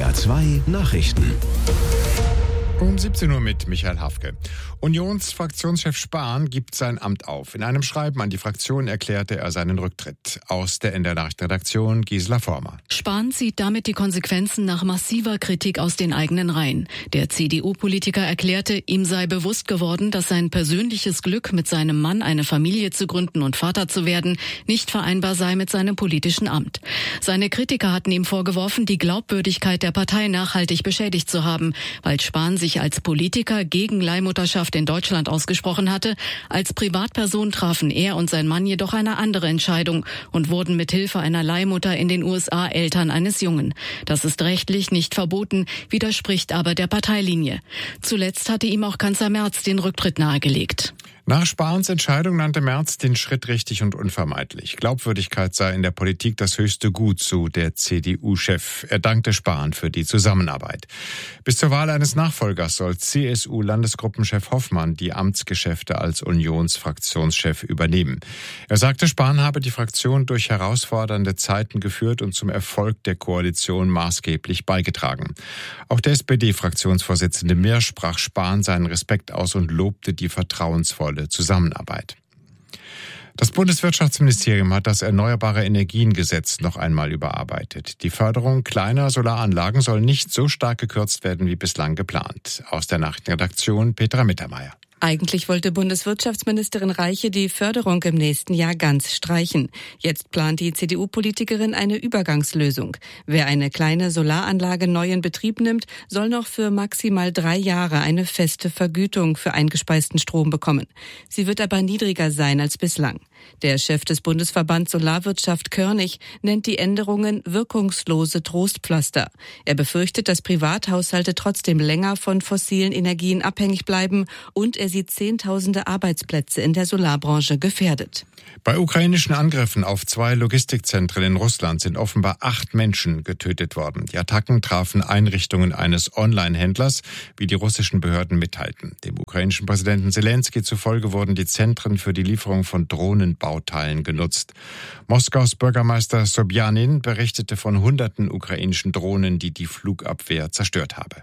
NDR 2 Nachrichten. Um 17 Uhr mit Michael Hafke. Unionsfraktionschef Spahn gibt sein Amt auf. In einem Schreiben an die Fraktion erklärte er seinen Rücktritt. Aus der NDR Nachrichtenredaktion Gisela Former. Spahn zieht damit die Konsequenzen nach massiver Kritik aus den eigenen Reihen. Der CDU-Politiker erklärte, ihm sei bewusst geworden, dass sein persönliches Glück, mit seinem Mann eine Familie zu gründen und Vater zu werden, nicht vereinbar sei mit seinem politischen Amt. Seine Kritiker hatten ihm vorgeworfen, die Glaubwürdigkeit der Partei nachhaltig beschädigt zu haben, weil Spahn sich als Politiker gegen Leihmutterschaft in Deutschland ausgesprochen hatte. Als Privatperson trafen er und sein Mann jedoch eine andere Entscheidung und wurden mit Hilfe einer Leihmutter in den USA Eltern eines Jungen. Das ist rechtlich nicht verboten, widerspricht aber der Parteilinie. Zuletzt hatte ihm auch Kanzler Merz den Rücktritt nahegelegt. Nach Spahns Entscheidung nannte Merz den Schritt richtig und unvermeidlich. Glaubwürdigkeit sei in der Politik das höchste Gut, so der CDU-Chef. Er dankte Spahn für die Zusammenarbeit. Bis zur Wahl eines Nachfolgers soll CSU-Landesgruppenchef Hoffmann die Amtsgeschäfte als Unionsfraktionschef übernehmen. Er sagte, Spahn habe die Fraktion durch herausfordernde Zeiten geführt und zum Erfolg der Koalition maßgeblich beigetragen. Auch der SPD-Fraktionsvorsitzende Mir sprach Spahn seinen Respekt aus und lobte die vertrauensvolle Zusammenarbeit. Das Bundeswirtschaftsministerium hat das Erneuerbare-Energien-Gesetz noch einmal überarbeitet. Die Förderung kleiner Solaranlagen soll nicht so stark gekürzt werden wie bislang geplant. Aus der Nachrichtenredaktion Petra Mittermeier. Eigentlich wollte Bundeswirtschaftsministerin Reiche die Förderung im nächsten Jahr ganz streichen. Jetzt plant die CDU-Politikerin eine Übergangslösung. Wer eine kleine Solaranlage neu in Betrieb nimmt, soll noch für maximal 3 Jahre eine feste Vergütung für eingespeisten Strom bekommen. Sie wird aber niedriger sein als bislang. Der Chef des Bundesverbands Solarwirtschaft Körnig nennt die Änderungen wirkungslose Trostpflaster. Er befürchtet, dass Privathaushalte trotzdem länger von fossilen Energien abhängig bleiben und er sieht Zehntausende Arbeitsplätze in der Solarbranche gefährdet. Bei ukrainischen Angriffen auf 2 Logistikzentren in Russland sind offenbar 8 Menschen getötet worden. Die Attacken trafen Einrichtungen eines Online-Händlers, wie die russischen Behörden mitteilten. Dem ukrainischen Präsidenten Zelensky zufolge wurden die Zentren für die Lieferung von Drohnenbauteilen genutzt. Moskaus Bürgermeister Sobjanin berichtete von Hunderten ukrainischen Drohnen, die die Flugabwehr zerstört habe.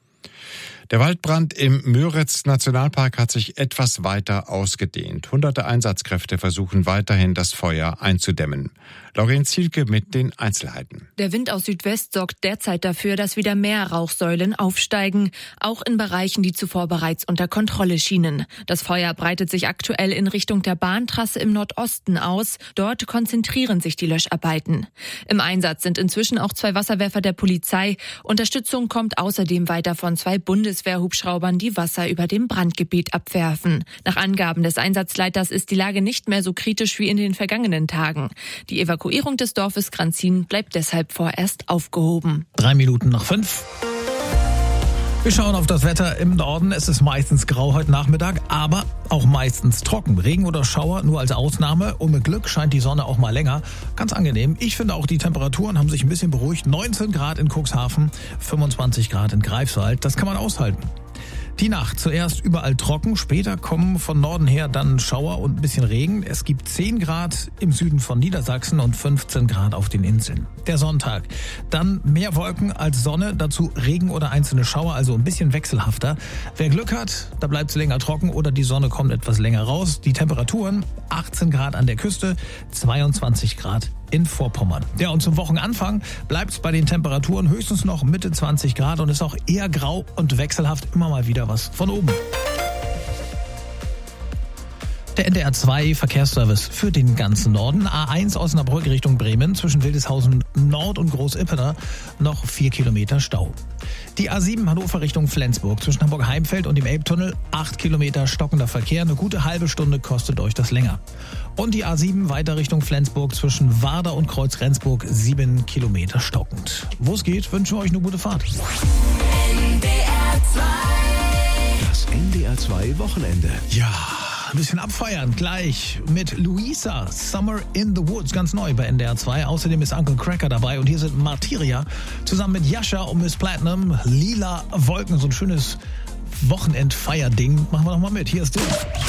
Der Waldbrand im Müritz-Nationalpark hat sich etwas weiter ausgedehnt. Hunderte Einsatzkräfte versuchen weiterhin, das Feuer einzudämmen. Lauren Zielke mit den Einzelheiten. Der Wind aus Südwest sorgt derzeit dafür, dass wieder mehr Rauchsäulen aufsteigen, auch in Bereichen, die zuvor bereits unter Kontrolle schienen. Das Feuer breitet sich aktuell in Richtung der Bahntrasse im Nordosten aus. Dort konzentrieren sich die Löscharbeiten. Im Einsatz sind inzwischen auch 2 Wasserwerfer der Polizei. Unterstützung kommt außerdem weiter von 2 Bundeswehrhubschraubern, die Wasser über dem Brandgebiet abwerfen. Nach Angaben des Einsatzleiters ist die Lage nicht mehr so kritisch wie in den vergangenen Tagen. Die Evakuierung des Dorfes Granzin bleibt deshalb vorerst aufgehoben. 5:03. Wir schauen auf das Wetter im Norden. Es ist meistens grau heute Nachmittag, aber auch meistens trocken. Regen oder Schauer nur als Ausnahme. Und mit Glück scheint die Sonne auch mal länger. Ganz angenehm. Ich finde auch, die Temperaturen haben sich ein bisschen beruhigt. 19 Grad in Cuxhaven, 25 Grad in Greifswald. Das kann man aushalten. Die Nacht zuerst überall trocken, später kommen von Norden her dann Schauer und ein bisschen Regen. Es gibt 10 Grad im Süden von Niedersachsen und 15 Grad auf den Inseln. Der Sonntag, dann mehr Wolken als Sonne, dazu Regen oder einzelne Schauer, also ein bisschen wechselhafter. Wer Glück hat, da bleibt es länger trocken oder die Sonne kommt etwas länger raus. Die Temperaturen 18 Grad an der Küste, 22 Grad in Vorpommern. Ja, und zum Wochenanfang bleibt es bei den Temperaturen höchstens noch Mitte 20 Grad und ist auch eher grau und wechselhaft, immer mal wieder was von oben. Der NDR 2 Verkehrsservice für den ganzen Norden. A1 Osnabrück Richtung Bremen zwischen Wildeshausen Nord und Großippener noch 4 Kilometer Stau. Die A7 Hannover Richtung Flensburg zwischen Hamburg-Heimfeld und dem Elbtunnel 8 Kilometer stockender Verkehr. Eine gute halbe Stunde kostet euch das länger. Und die A7 weiter Richtung Flensburg zwischen Warder und Kreuz-Rendsburg 7 Kilometer stockend. Wo es geht, wünschen wir euch eine gute Fahrt. Das NDR 2 Wochenende. Ja, ein bisschen abfeiern gleich mit Luisa, Summer in the Woods, ganz neu bei NDR 2. Außerdem ist Uncle Cracker dabei und hier sind Martyria zusammen mit Jascha und Miss Platinum. Lila Wolken, so ein schönes Wochenendfeierding. Machen wir noch mal mit. Hier ist du.